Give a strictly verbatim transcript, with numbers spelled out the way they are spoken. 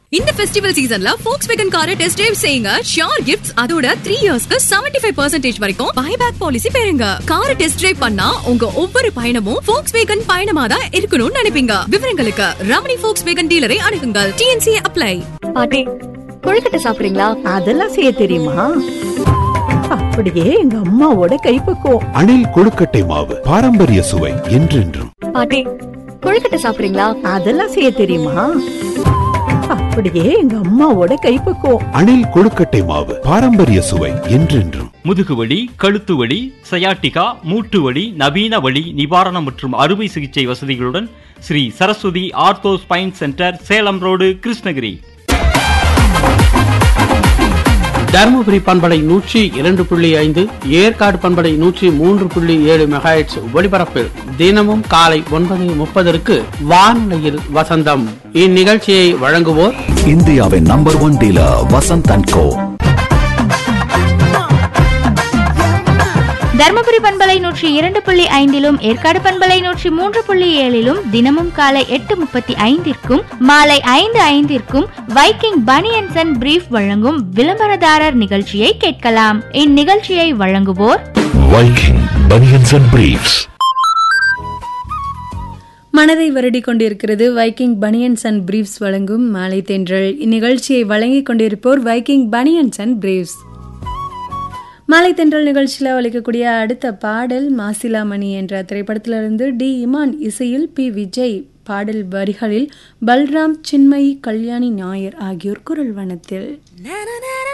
இந்த ஃபெஸ்டிவல் சீசன்ல Volkswagen காரை டெஸ்ட் டிரைவ் செய்யுங்க. ஷியோர் கிஃப்ட்ஸ், அதோட த்ரீ இயர்ஸ்க்கு செவன்டி ஃபைவ் பர்சன்டேஜ் வரைக்கும் பைபேக் பாலிசி பெறுங்க. காரை டெஸ்ட் டிரைவ் பண்ணா உங்க ஒவ்வொரு பயணமும் Volkswagen பயணமா தான் இருக்கணும்னு நினைப்பீங்க. விவரங்களுக்கு Ramani Volkswagen டீலரை அணுகுங்கள். T N C apply. பாட்டி, கொழுக்கட்டை சாப்பிடுறீங்களா? அதெல்லாம் செய்ய தெரியுமா? அப்படியே எங்க அம்மாவோட கைப்பக்குவம். அணில் கொழுக்கட்டை மாவு, பாரம்பரிய சுவை என்றென்றும். பாட்டி, கொழுக்கட்டை சாப்பிடுறீங்களா? அதெல்லாம் செய்ய தெரியுமா? அப்படியே எங்க அம்மாவோட கைப்பக்குவம். அணில் கொழுக்கட்டை மாவு, பாரம்பரிய சுவை என்றென்றும். முதுகுவலி, கழுத்து வலி, சயாட்டிகா, மூட்டு வலி, நவீன வலி நிவாரணம் மற்றும் அறுவை சிகிச்சை வசதிகளுடன் Sri Saraswati ortho spine centre, Salem road, Krishnagiri. Dharmapuri பண்பலை நூற்றி இரண்டு புள்ளி ஐந்து, ஏற்காடு பண்பலை நூற்றி மூன்று புள்ளி ஏழு மெகாஹெர்ட்ஸ் ஒலிபரப்பில் தினமும் காலை ஒன்பது முப்பதற்கு வானொலியில் வசந்தம். இந்நிகழ்ச்சியை வழங்குவோர் இந்தியாவின் number one dealer Vasanth and கோ. தர்மபுரி பண்பலை நூற்றி இரண்டு புள்ளி ஐந்திலும் ஏற்காடு பண்பலை நூற்றி மூன்று புள்ளி ஏழிலும் தினமும் காலை எட்டு முப்பத்தி ஐந்திற்கும் மாலை ஐந்து ஐந்திற்கும் வைக்கிங் பனியன்ஸ் அண்ட் பிரீஃப் வழங்கும் விளம்பரதாரர் நிகழ்ச்சியை கேட்கலாம். இந்நிகழ்ச்சியை வழங்குவோர் வைக்கிங் பனியன்ஸ் அண்ட் பிரீஃப்ஸ். மனதை வருடி கொண்டிருக்கிறது வைக்கிங் பனியன்ஸ் அண்ட் பிரீஃப்ஸ் வழங்கும் மாலை தென்றல். இந்நிகழ்ச்சியை வழங்கிக் கொண்டிருப்போர் வைக்கிங் பனியன்ஸ் அண்ட் பிரீஃப்ஸ். மாலை தென்றல் நிகழ்ச்சியில் ஒலிக்கக்கூடிய அடுத்த பாடல் மாசிலாமணி என்ற திரைப்படத்திலிருந்து டி இமான் இசையில் பி விஜய் பாடல் வரிகளில் பல்ராம், சின்மயி, கல்யாணி நாயர் ஆகியோர் குரல் வனத்தில்.